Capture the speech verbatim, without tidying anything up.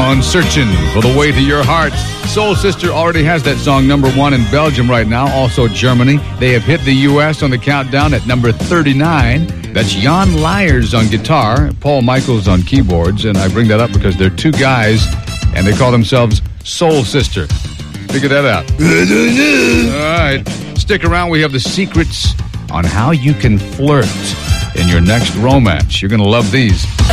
on Searching for the Way to Your Heart. Soul Sister already has that song number one in Belgium right now, also Germany. They have hit the U S on the countdown at number thirty-nine. That's Jan Lyers on guitar, Paul Michaels on keyboards, and I bring that up because they're two guys, and they call themselves Soul Sister. Figure that out. All right. Stick around. We have the secrets on how you can flirt in your next romance. You're going to love these.